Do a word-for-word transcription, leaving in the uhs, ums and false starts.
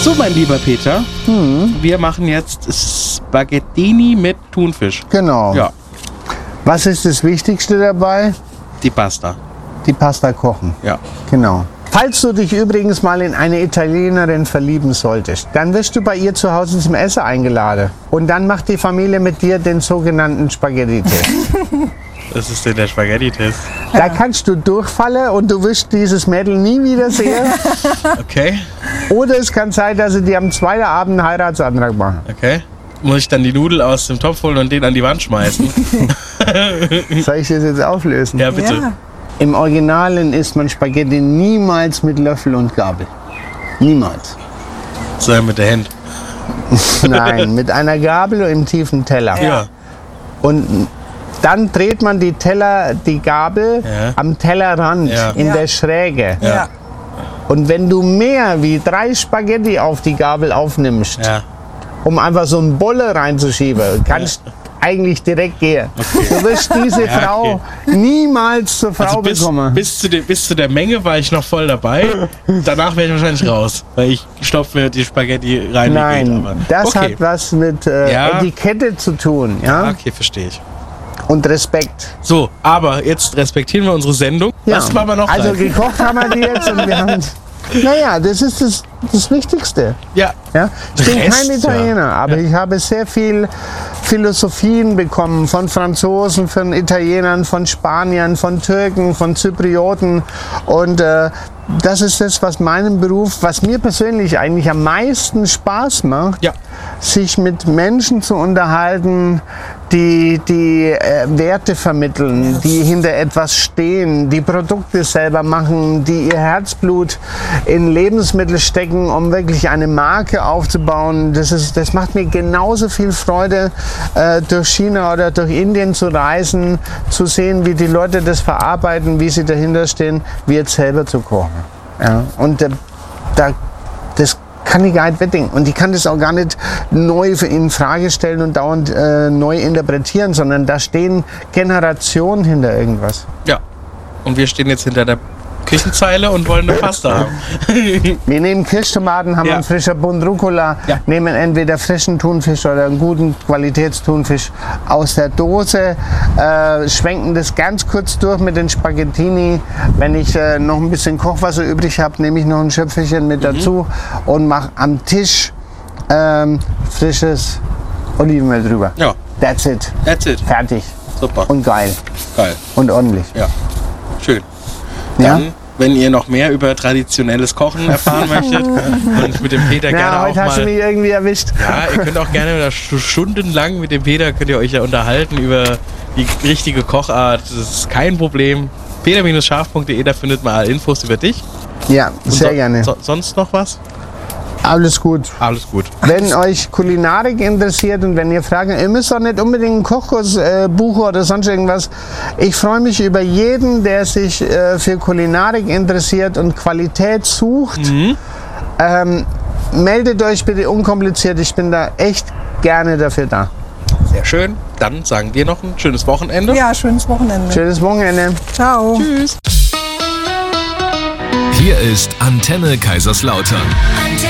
So, mein lieber Peter, hm. wir machen jetzt Spaghettini mit Thunfisch. Genau. Ja. Was ist das Wichtigste dabei? Die Pasta. Die Pasta kochen. Ja. Genau. Falls du dich übrigens mal in eine Italienerin verlieben solltest, dann wirst du bei ihr zu Hause zum Essen eingeladen. Und dann macht die Familie mit dir den sogenannten Spaghetti-Test. Was ist denn der Spaghetti-Test? Da kannst du durchfallen und du wirst dieses Mädel nie wieder sehen. Okay. Oder es kann sein, dass sie dir am zweiten Abend einen Heiratsantrag machen. Okay. Muss ich dann die Nudel aus dem Topf holen und den an die Wand schmeißen? Soll ich das jetzt auflösen? Ja, bitte. Ja. Im Originalen isst man Spaghetti niemals mit Löffel und Gabel. Niemals. Sondern mit der Hand. Nein, mit einer Gabel im tiefen Teller. Ja. Und dann dreht man die Teller, die Gabel Ja. am Tellerrand Ja. in Ja. der Schräge. Ja. Und wenn du mehr wie drei Spaghetti auf die Gabel aufnimmst, Ja. um einfach so eine Bolle reinzuschieben, kannst eigentlich direkt gehen. Du wirst diese Ja, Frau niemals zur Frau Also bis, bekommen. bis, zu der, bis zu der Menge war ich noch voll dabei. Danach wäre ich wahrscheinlich raus, weil ich stopfe mir die Spaghetti rein. Nein, wie geht, aber- das okay. hat was mit äh, Ja. Etikette zu tun, ja? Okay, verstehe ich. Und Respekt. So, aber jetzt respektieren wir unsere Sendung. Ja. Was machen wir noch Also rein? gekocht haben wir die jetzt und wir haben... Naja, das ist das, das Wichtigste. Ja. Ja? Ich bin Rest, kein Italiener, ja. aber ich habe sehr viel Philosophien bekommen von Franzosen, von Italienern, von Spaniern, von Türken, von Zyprioten. Und äh, das ist das, was meinem Beruf, was mir persönlich eigentlich am meisten Spaß macht, Ja. sich mit Menschen zu unterhalten, die, die äh, Werte vermitteln, die hinter etwas stehen, die Produkte selber machen, die ihr Herzblut in Lebensmittel stecken, um wirklich eine Marke aufzubauen. Das, ist, das macht mir genauso viel Freude, äh, durch China oder durch Indien zu reisen, zu sehen, wie die Leute das verarbeiten, wie sie dahinter stehen, wie jetzt selber zu kochen. Ja, und äh, da, das kann ich gar nicht wettdenken. Und ich kann das auch gar nicht neu für in Frage stellen und dauernd äh, neu interpretieren, sondern da stehen Generationen hinter irgendwas. Ja. Und wir stehen jetzt hinter der Küchenzeile und wollen eine Pasta haben. Wir nehmen Kirschtomaten, haben Ja. einen frischen Bund Rucola, Ja. nehmen entweder frischen Thunfisch oder einen guten Qualitätsthunfisch aus der Dose, äh, schwenken das ganz kurz durch mit den Spaghettini. Wenn ich äh, noch ein bisschen Kochwasser übrig habe, nehme ich noch ein Schöpferchen mit dazu und mache am Tisch ähm, frisches Olivenöl drüber. Ja. That's it. That's it. Fertig. Super. Und geil. Geil. Und ordentlich. Ja. Schön. Ja? Dann, wenn ihr noch mehr über traditionelles Kochen erfahren möchtet und mit dem Peter Ja, gerne auch heute hast du mal... mich irgendwie erwischt. Ja, ihr könnt auch gerne stu- stundenlang mit dem Peter könnt ihr euch ja unterhalten über die richtige Kochart. Das ist kein Problem. peter Bindestrich scharf punkt de, da findet man alle Infos über dich. Ja, Und sehr so, gerne. So, sonst noch was? Alles gut. Alles gut. Wenn euch Kulinarik interessiert und wenn ihr Fragen, ihr müsst auch nicht unbedingt einen Kochkurs äh, buchen oder sonst irgendwas. Ich freue mich über jeden, der sich äh, für Kulinarik interessiert und Qualität sucht. Mhm. Ähm, meldet euch bitte unkompliziert. Ich bin da echt gerne dafür da. Sehr schön. Dann sagen wir noch ein schönes Wochenende. Ja, schönes Wochenende. Schönes Wochenende. Ciao. Tschüss. Hier ist Antenne Kaiserslautern.